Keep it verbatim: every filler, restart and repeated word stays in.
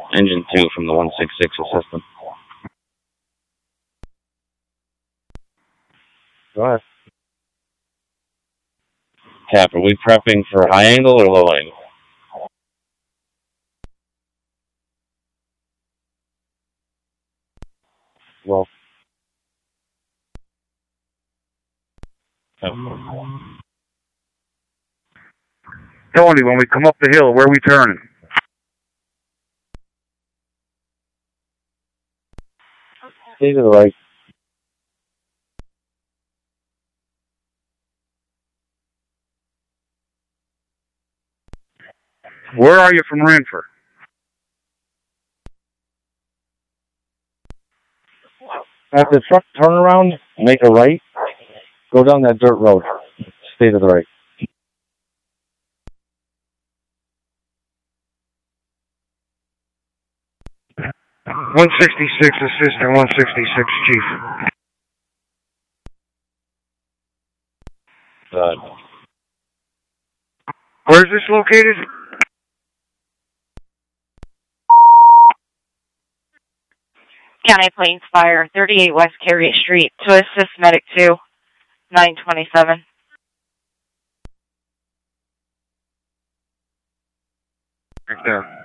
engine two from the one six six assistant. Go ahead. Cap, are we prepping for high angle or low angle? Well, Tony, when we come up the hill, where are we turning? stay to the right. Where are you from Ranford? At the truck turnaround, make a right. Go down that dirt road. Stay to the right. one sixty-six, assistant one sixty-six, chief. Uh, Where is this located? County Plains Fire, thirty-eight West Carrier Street, to assist Medic two, nine twenty-seven. Right there.